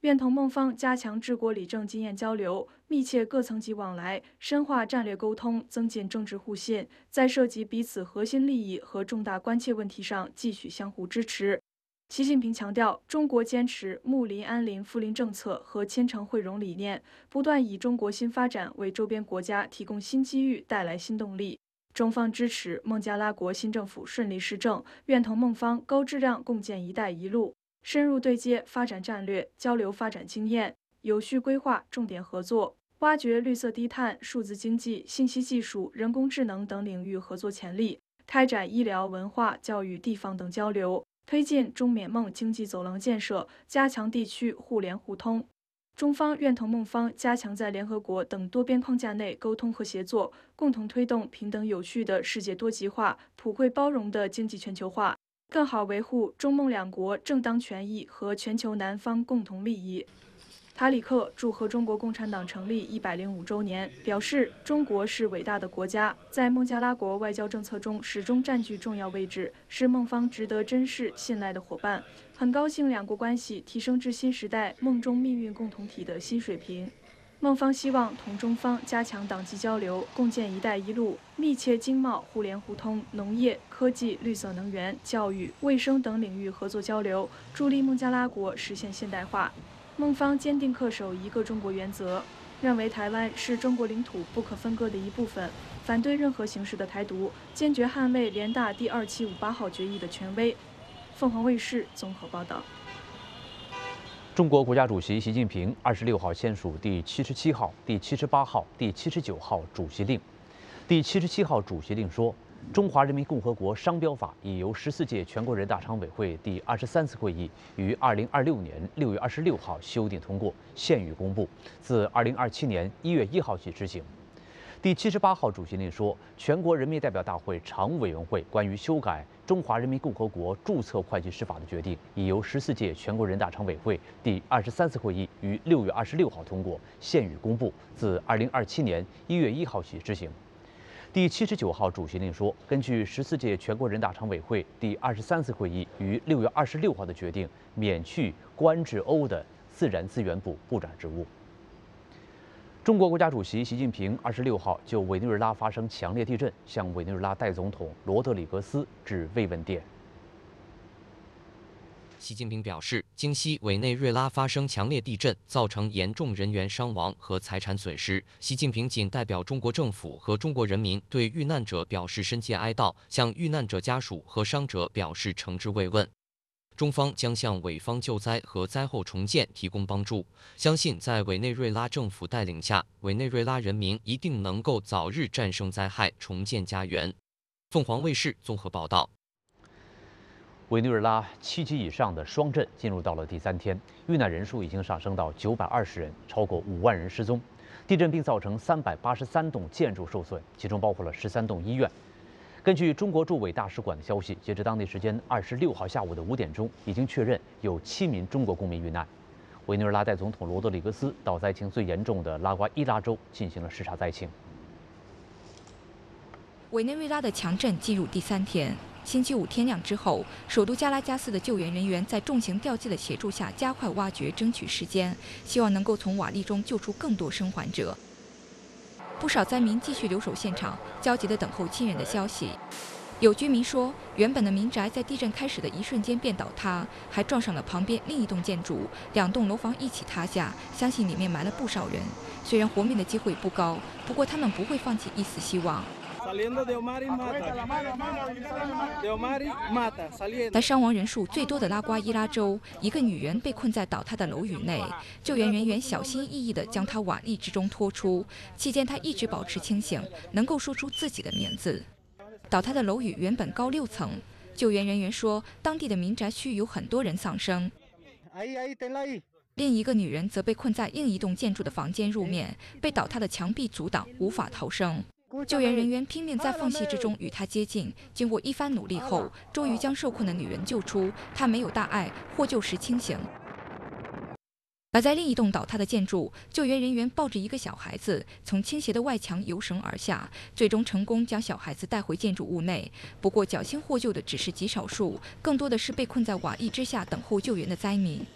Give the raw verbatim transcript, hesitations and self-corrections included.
愿同孟方加强治国理政经验交流，密切各层级往来，深化战略沟通，增进政治互信，在涉及彼此核心利益和重大关切问题上继续相互支持。习近平强调，中国坚持睦邻安邻富邻政策和千城汇融理念，不断以中国新发展为周边国家提供新机遇，带来新动力。中方支持孟加拉国新政府顺利施政，愿同孟方高质量共建“一带一路”，深入对接发展战略，交流发展经验，有序规划重点合作，挖掘绿色低碳、数字经济、信息技术、人工智能等领域合作潜力，开展医疗、文化、教育、地方等交流，推进中缅孟经济走廊建设，加强地区互联互通。中方愿同孟方加强在联合国等多边框架内沟通和协作，共同推动平等有序的世界多极化、普惠包容的经济全球化，更好维护中孟两国正当权益和全球南方共同利益。塔里克祝贺中国共产党成立一百零五周年，表示中国是伟大的国家，在孟加拉国外交政策中始终占据重要位置，是孟方值得珍视、信赖的伙伴。很高兴两国关系提升至新时代孟中命运共同体的新水平。孟方希望同中方加强党际交流，共建“一带一路”，密切经贸互联互通、农业、科技、绿色能源、教育、卫生等领域合作交流，助力孟加拉国实现现代化。孟方坚定恪守一个中国原则，认为台湾是中国领土不可分割的一部分，反对任何形式的台独，坚决捍卫联大第二七五八号决议的权威。凤凰卫视综合报道。 中国国家主席习近平二十六号签署第七十七号、第七十八号、第七十九号主席令。第七十七号主席令说，中华人民共和国商标法已由十四届全国人大常委会第二十三次会议于二零二六年六月二十六号修订通过，现予公布，自二零二七年一月一号起执行。第七十八号主席令说，全国人民代表大会常务委员会关于修改《中华人民共和国注册会计师法》的决定，已由十四届全国人大常委会第二十三次会议于六月二十六号通过，现予公布，自二零二七年一月一号起执行。第七十九号主席令说，根据十四届全国人大常委会第二十三次会议于六月二十六号的决定，免去关志欧的自然资源部部长职务。中国国家主席习近平二十六号就委内瑞拉发生强烈地震，向委内瑞拉代总统罗德里格斯致慰问电。 习近平表示，今夕委内瑞拉发生强烈地震，造成严重人员伤亡和财产损失。习近平谨代表中国政府和中国人民对遇难者表示深切哀悼，向遇难者家属和伤者表示诚挚慰问。中方将向委方救灾和灾后重建提供帮助，相信在委内瑞拉政府带领下，委内瑞拉人民一定能够早日战胜灾害，重建家园。凤凰卫视综合报道。 委内瑞拉七级以上的双震进入到了第三天，遇难人数已经上升到九百二十人，超过五万人失踪。地震并造成三百八十三栋建筑受损，其中包括了十三栋医院。根据中国驻委大使馆的消息，截至当地时间二十六号下午的五点钟，已经确认有七名中国公民遇难。委内瑞拉代总统罗德里格斯到灾情最严重的拉瓜伊拉州进行了视察灾情。 委内瑞拉的强震进入第三天，星期五天亮之后，首都加拉加斯的救援人员在重型吊机的协助下加快挖掘，争取时间，希望能够从瓦砾中救出更多生还者。不少灾民继续留守现场，焦急地等候亲人的消息。有居民说，原本的民宅在地震开始的一瞬间便倒塌，还撞上了旁边另一栋建筑，两栋楼房一起塌下，相信里面埋了不少人。虽然活命的机会不高，不过他们不会放弃一丝希望。在伤亡人数最多的拉瓜伊拉州，一个女人被困在倒塌的楼宇内，救援人员小心翼翼地将她瓦砾之中拖出，期间她一直保持清醒，能够说出自己的名字。倒塌的楼宇原本高六层，救援人员说，当地的民宅区有很多人丧生。另一个女人则被困在另一栋建筑的房间入面，被倒塌的墙壁阻挡，无法逃生。救援人员拼命在缝隙之中与她接近，经过一番努力后，终于将受困的女人救出。她没有大碍，获救时清醒。而在另一栋倒塌的建筑，救援人员抱着一个小孩子从倾斜的外墙游绳而下，最终成功将小孩子带回建筑物内。不过侥幸获救的只是极少数，更多的是被困在瓦砾之下等候救援的灾民。